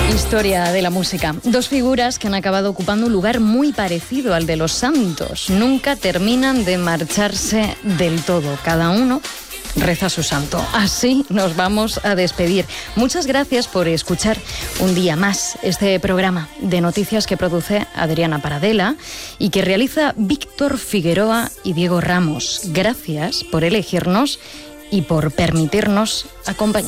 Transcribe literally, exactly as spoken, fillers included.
Historia de la música. Dos figuras que han acabado ocupando un lugar muy parecido al de los santos. Nunca terminan de marcharse del todo. Cada uno reza su santo. Así nos vamos a despedir. Muchas gracias por escuchar un día más este programa de noticias que produce Adriana Paradela y que realiza Víctor Figueroa y Diego Ramos. Gracias por elegirnos y por permitirnos acompañar.